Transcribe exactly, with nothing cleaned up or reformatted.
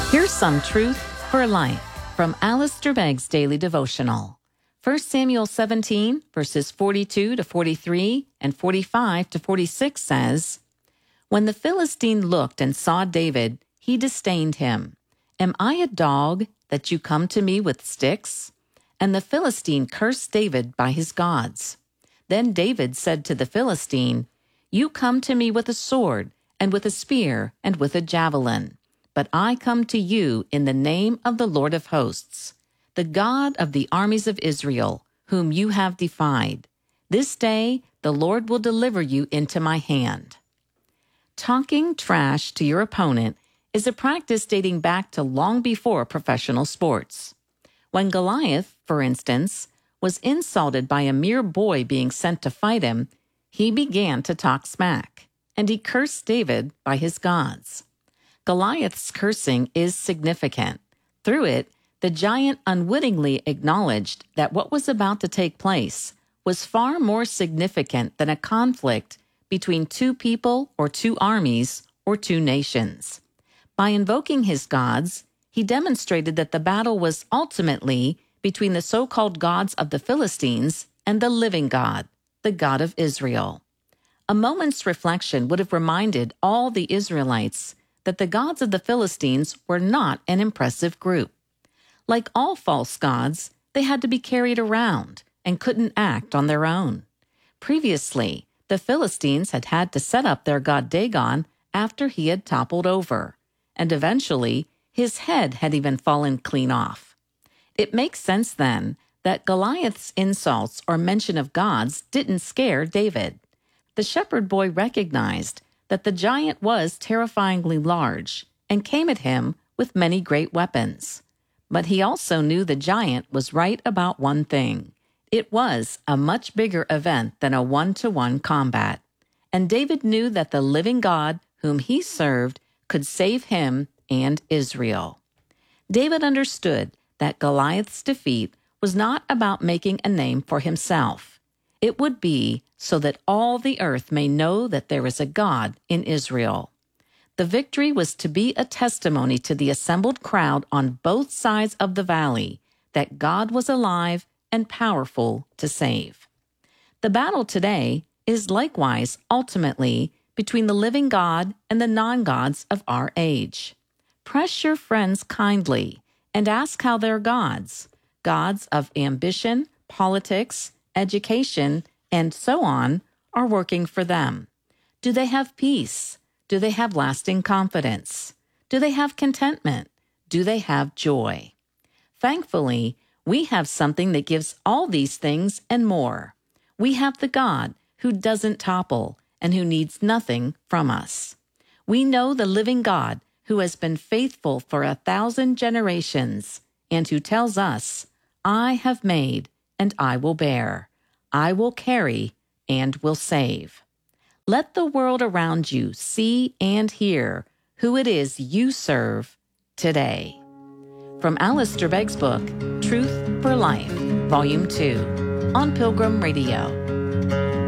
Here's some truth for life from Alistair Begg's Daily Devotional. First Samuel seventeen, verses forty-two to forty-three and forty-five to forty-six says, "When the Philistine looked and saw David, he disdained him. 'Am I a dog that you come to me with sticks?' And the Philistine cursed David by his gods. Then David said to the Philistine, 'You come to me with a sword, and with a spear, and with a javelin. But I come to you in the name of the Lord of hosts, the God of the armies of Israel, whom you have defied. This day the Lord will deliver you into my hand.'" Talking trash to your opponent is a practice dating back to long before professional sports. When Goliath, for instance, was insulted by a mere boy being sent to fight him, he began to talk smack, and he cursed David by his gods. Goliath's cursing is significant. Through it, the giant unwittingly acknowledged that what was about to take place was far more significant than a conflict between two people or two armies or two nations. By invoking his gods, he demonstrated that the battle was ultimately between the so-called gods of the Philistines and the living God, the God of Israel. A moment's reflection would have reminded all the Israelites that the gods of the Philistines were not an impressive group. Like all false gods, they had to be carried around and couldn't act on their own. Previously, the Philistines had had to set up their god Dagon after he had toppled over, and eventually his head had even fallen clean off. It makes sense then that Goliath's insults or mention of gods didn't scare David. The shepherd boy recognized that the giant was terrifyingly large and came at him with many great weapons. But he also knew the giant was right about one thing. It was a much bigger event than a one-to-one combat. And David knew that the living God whom he served could save him and Israel. David understood that Goliath's defeat was not about making a name for himself. It would be so that all the earth may know that there is a God in Israel. The victory was to be a testimony to the assembled crowd on both sides of the valley that God was alive and powerful to save. The battle today is likewise ultimately between the living God and the non-gods of our age. Press your friends kindly and ask how their gods, gods of ambition, politics, education, and so on, are working for them. Do they have peace? Do they have lasting confidence? Do they have contentment? Do they have joy? Thankfully, we have something that gives all these things and more. We have the God who doesn't topple and who needs nothing from us. We know the living God who has been faithful for a thousand generations and who tells us, "I have made and I will bear. I will carry and will save." Let the world around you see and hear who it is you serve today. From Alistair Begg's book, Truth for Life, Volume two, on Pilgrim Radio.